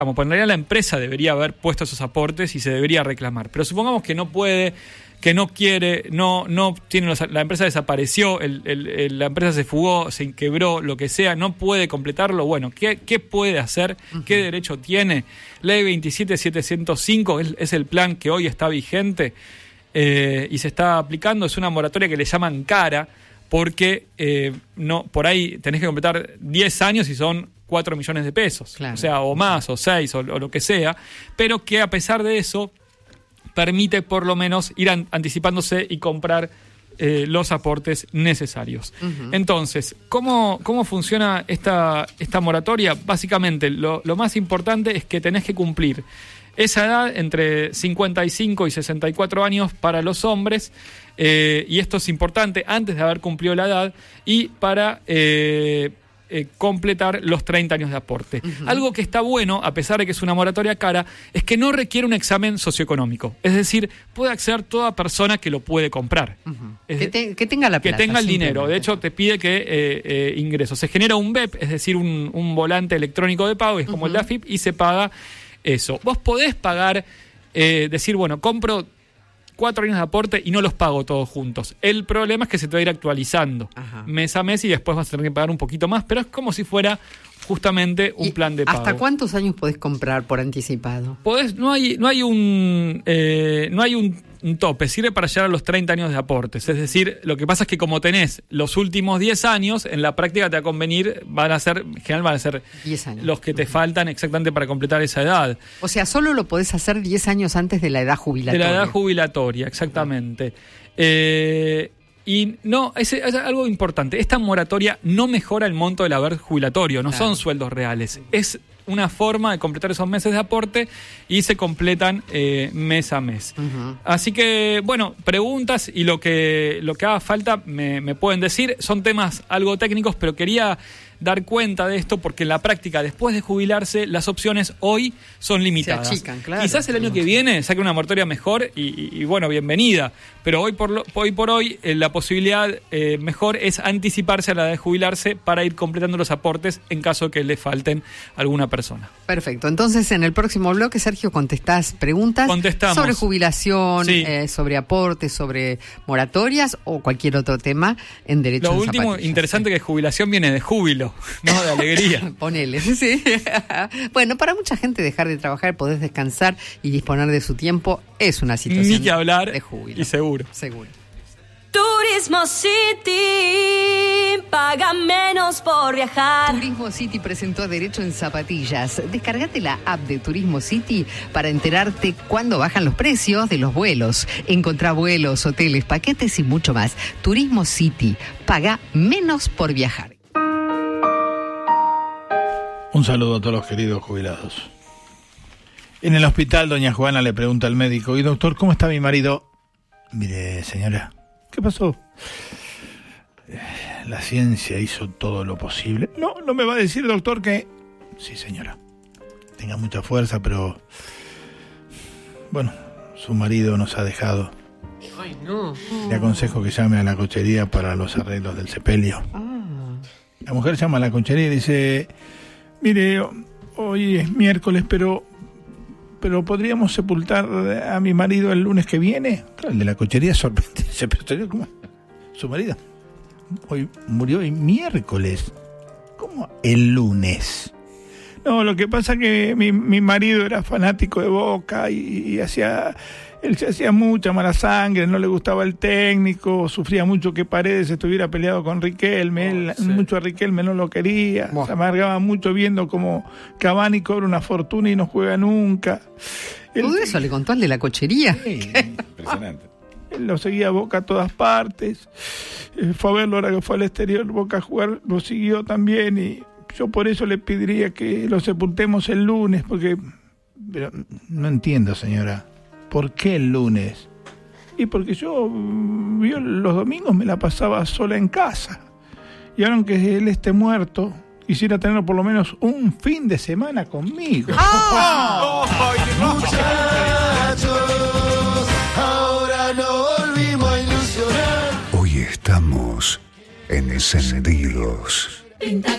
pues en realidad la empresa debería haber puesto esos aportes y se debería reclamar. Pero supongamos que no puede, que no quiere, no tiene la empresa desapareció, la empresa se fugó, se quebró, lo que sea, no puede completarlo. Bueno, ¿qué puede hacer? ¿Qué derecho tiene? Ley 27705 es el plan que hoy está vigente y se está aplicando. Es una moratoria que le llaman cara porque por ahí tenés que completar 10 años y son 4 millones de pesos, claro. O sea, o más, o 6, o lo que sea, pero que a pesar de eso permite por lo menos ir anticipándose y comprar los aportes necesarios. Uh-huh. Entonces, ¿cómo funciona esta moratoria? Básicamente, lo más importante es que tenés que cumplir esa edad entre 55 y 64 años para los hombres, y esto es importante antes de haber cumplido la edad y para completar los 30 años de aporte. Uh-huh. Algo que está bueno, a pesar de que es una moratoria cara, es que no requiere un examen socioeconómico. Es decir, puede acceder toda persona que lo puede comprar. Uh-huh. Que tenga la plata. Que tenga el dinero. De hecho, te pide que ingresos. Se genera un BEP, es decir, un volante electrónico de pago, es como el de AFIP, y se paga eso. Vos podés pagar, decir, bueno, compro 4 años de aporte y no los pago todos juntos. El problema es que se te va a ir actualizando mes a mes y después vas a tener que pagar un poquito más, pero es como si fuera justamente un plan de pago. ¿Hasta cuántos años podés comprar por anticipado? No hay un tope, sirve para llegar a los 30 años de aportes. Es decir, lo que pasa es que como tenés los últimos 10 años, en la práctica te va a convenir, en general van a ser 10 años. Los que te faltan exactamente para completar esa edad. O sea, solo lo podés hacer 10 años antes de la edad jubilatoria. De la edad jubilatoria, exactamente. Y no, es algo importante. Esta moratoria no mejora el monto del haber jubilatorio, no son sueldos reales. Es una forma de completar esos meses de aporte y se completan mes a mes. Uh-huh. Así que, bueno, preguntas y lo que haga falta me pueden decir. Son temas algo técnicos, pero quería dar cuenta de esto porque en la práctica, después de jubilarse, las opciones hoy son limitadas. Se achican, claro. Quizás el año que viene saque una moratoria mejor y bueno, bienvenida. Pero hoy por hoy la posibilidad mejor es anticiparse a la de jubilarse para ir completando los aportes en caso de que le falten a alguna persona. Perfecto. Entonces, en el próximo bloque, Sergio, contestás preguntas sobre jubilación, sí. Sobre aportes, sobre moratorias o cualquier otro tema en derecho. Lo último interesante que jubilación viene de júbilo, no de alegría. Ponele, sí. Bueno, para mucha gente dejar de trabajar, poder descansar y disponer de su tiempo es una situación ni que hablar de júbilo. Y seguro. Turismo City, paga menos por viajar. Turismo City presentó Derecho en Zapatillas. Descargate la app de Turismo City para enterarte cuándo bajan los precios de los vuelos. Encontrá vuelos, hoteles, paquetes y mucho más. Turismo City, paga menos por viajar. Un saludo a todos los queridos jubilados. En el hospital, doña Juana le pregunta al médico: y doctor, ¿cómo está mi marido? Mire, señora, ¿qué pasó? La ciencia hizo todo lo posible. No me va a decir, doctor, que... Sí, señora, tenga mucha fuerza, pero... Bueno, su marido nos ha dejado. Ay, no. Le aconsejo que llame a la cochería para los arreglos del sepelio. La mujer llama a la cochería y dice: mire, hoy es miércoles, pero podríamos sepultar a mi marido el lunes que viene. Claro, el de la cochería sorprende. Pero ¿cómo? Su marido murió hoy miércoles. ¿Cómo el lunes? No, lo que pasa es que mi marido era fanático de Boca y él se hacía mucha mala sangre, no le gustaba el técnico, sufría mucho que Paredes estuviera peleado con Riquelme, mucho a Riquelme no lo quería, se amargaba mucho viendo como Cavani cobra una fortuna y no juega nunca. Todo eso le contó al de la cochería. Sí, impresionante. Él lo seguía a Boca a todas partes, fue a verlo ahora que fue al exterior, Boca a jugar, lo siguió también, y yo por eso le pediría que lo sepultemos el lunes, porque... Pero no entiendo, señora. ¿Por qué el lunes? Y porque yo los domingos me la pasaba sola en casa. Y ahora, aunque él esté muerto, quisiera tener por lo menos un fin de semana conmigo. Muchachos, ahora no volvimos a ilusionar. Hoy estamos encendidos. Pinta